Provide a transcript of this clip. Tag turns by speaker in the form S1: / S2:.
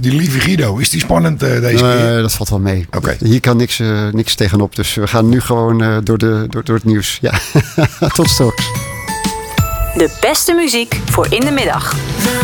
S1: die lieve Guido, is die spannend deze keer?
S2: Dat valt wel mee.
S1: Oké.
S2: Hier kan niks tegenop. Dus we gaan nu gewoon door het nieuws. Ja, tot straks.
S3: De beste muziek voor in de middag.